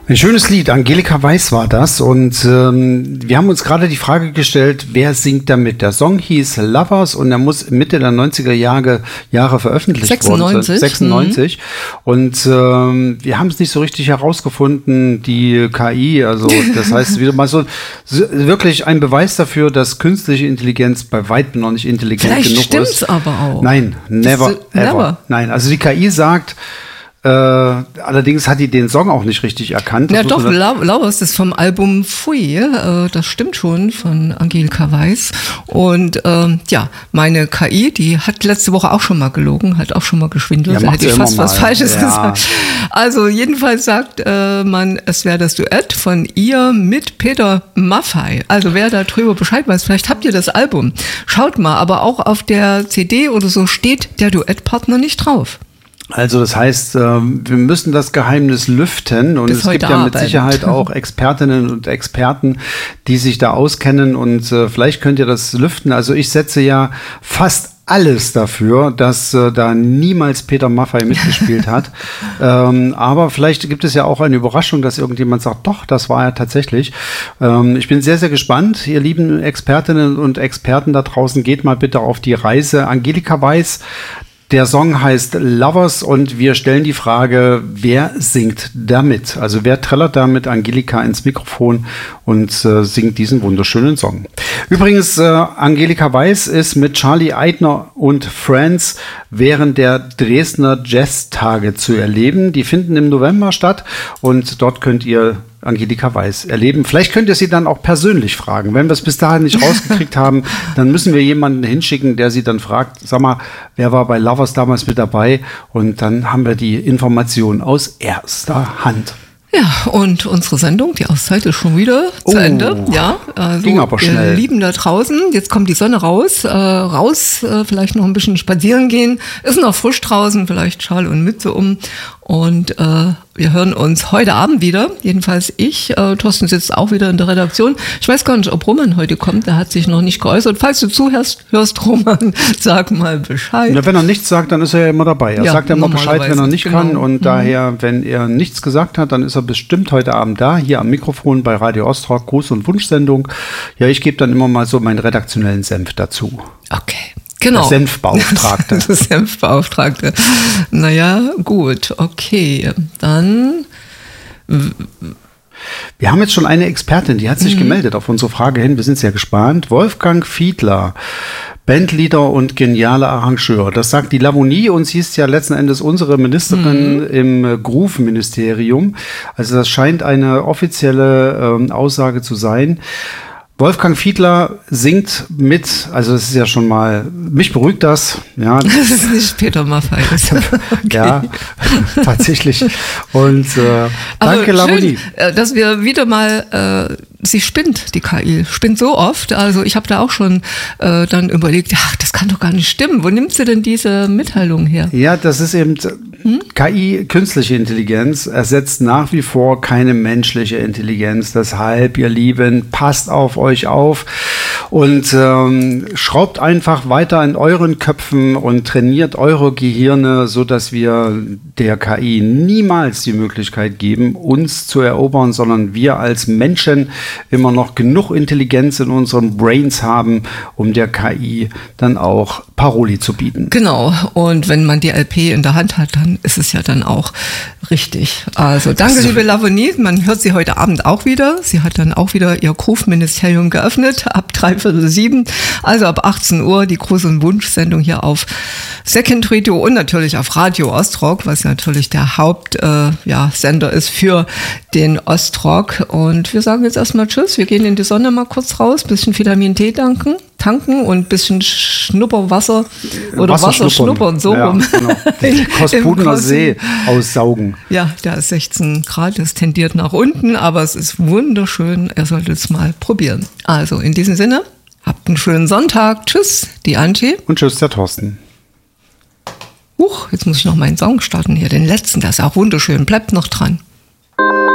Ein schönes Lied, Angelika Weiß war das, und wir haben uns gerade die Frage gestellt, wer singt damit? Der Song hieß Lovers und er muss Mitte der 90er Jahre veröffentlicht 96. worden. 96. Und wir haben es nicht so richtig herausgefunden, die KI, also das heißt wieder mal so wirklich ein Beweis dafür, dass künstliche Intelligenz bei weitem noch nicht intelligent Vielleicht genug ist. Vielleicht stimmt's aber auch. Nein, never. Nein, also die KI sagt, allerdings hat die den Song auch nicht richtig erkannt. Ja doch, Lovers ist vom Album Pfui, das stimmt schon, von Angelika Weiß. Und meine KI, die hat letzte Woche auch schon mal gelogen, hat auch schon mal geschwindelt, da hätte ich fast was Falsches gesagt. Also jedenfalls sagt man, es wäre das Duett von ihr mit Peter Maffay. Also wer da drüber Bescheid weiß, vielleicht habt ihr das Album. Schaut mal, aber auch auf der CD oder so steht der Duettpartner nicht drauf. Also das heißt, wir müssen das Geheimnis lüften und es gibt ja mit Sicherheit auch Expertinnen und Experten, die sich da auskennen und vielleicht könnt ihr das lüften. Also ich setze ja fast alles dafür, dass da niemals Peter Maffay mitgespielt hat. Aber vielleicht gibt es ja auch eine Überraschung, dass irgendjemand sagt, doch, das war er tatsächlich. Ich bin sehr, sehr gespannt. Ihr lieben Expertinnen und Experten da draußen, geht mal bitte auf die Reise. Angelika Weiß. Der Song heißt Lovers und wir stellen die Frage, wer singt damit? Also wer trällert da mit Angelika ins Mikrofon und singt diesen wunderschönen Song? Übrigens, Angelika Weiß ist mit Charlie Aitner und Friends während der Dresdner Jazztage zu erleben. Die finden im November statt und dort könnt ihr Angelika Weiß erleben. Vielleicht könnt ihr sie dann auch persönlich fragen. Wenn wir es bis dahin nicht rausgekriegt haben, dann müssen wir jemanden hinschicken, der sie dann fragt, sag mal, wer war bei Lovers damals mit dabei? Und dann haben wir die Information aus erster Hand. Ja, und unsere Sendung, die Auszeit, ist schon wieder zu Ende. Ja, also ging aber schnell. Ihr Lieben da draußen, jetzt kommt die Sonne raus, vielleicht noch ein bisschen spazieren gehen. Ist noch frisch draußen, vielleicht Schal und Mütze um. Und wir hören uns heute Abend wieder, jedenfalls ich. Thorsten sitzt auch wieder in der Redaktion. Ich weiß gar nicht, ob Roman heute kommt, der hat sich noch nicht geäußert. Falls du zuhörst, Roman, sag mal Bescheid. Ja, wenn er nichts sagt, dann ist er ja immer dabei. Er sagt ja immer Bescheid, wenn er nicht kann. Und daher, wenn er nichts gesagt hat, dann ist er bestimmt heute Abend da, hier am Mikrofon bei Radio Ostrock, Gruß- und Wunschsendung. Ja, ich gebe dann immer mal so meinen redaktionellen Senf dazu. Okay. Genau. Der Senfbeauftragte. Der Senfbeauftragte. Naja, gut, okay. Dann. Wir haben jetzt schon eine Expertin, die hat sich gemeldet auf unsere Frage hin. Wir sind sehr gespannt. Wolfgang Fiedler, Bandleader und genialer Arrangeur. Das sagt die Lavonie und sie ist ja letzten Endes unsere Ministerin im Groove-Ministerium. Also das scheint eine offizielle Aussage zu sein. Wolfgang Fiedler singt mit, also das ist ja schon mal, mich beruhigt das. Ja. Das ist nicht Peter Maffay. Okay. Ja, tatsächlich. Und danke, Lavonie. Dass wir wieder mal, sie spinnt, die KI, spinnt so oft. Also ich habe da auch schon dann überlegt, ach, das kann doch gar nicht stimmen. Wo nimmt sie denn diese Mitteilung her? Ja, das ist eben KI, künstliche Intelligenz, ersetzt nach wie vor keine menschliche Intelligenz. Deshalb, ihr Lieben, passt auf euch auf und schraubt einfach weiter in euren Köpfen und trainiert eure Gehirne, so dass wir der KI niemals die Möglichkeit geben, uns zu erobern, sondern wir als Menschen immer noch genug Intelligenz in unseren Brains haben, um der KI dann auch Paroli zu bieten. Genau, und wenn man die LP in der Hand hat, dann ist es ja dann auch richtig. Also danke, liebe Lavonie, man hört sie heute Abend auch wieder. Sie hat dann auch wieder ihr Groove-Ministerium geöffnet, ab 6:45. Also ab 18 Uhr die Gruß- und Wunschsendung hier auf Second Radio und natürlich auf Radio Ostrock, was natürlich der Hauptsender ist für den Ostrock. Und wir sagen jetzt erstmal Tschüss, wir gehen in die Sonne mal kurz raus, bisschen Vitamin T tanken und ein bisschen Schnupperwasser oder Wasser schnuppern, so rum. Genau. Kospudener See aussaugen. Ja, der ist 16 Grad, das tendiert nach unten, aber es ist wunderschön, ihr solltet es mal probieren. Also in diesem Sinne, habt einen schönen Sonntag. Tschüss, die Antje. Und tschüss, der Thorsten. Jetzt muss ich noch meinen Song starten hier, den letzten, der ist auch wunderschön, bleibt noch dran.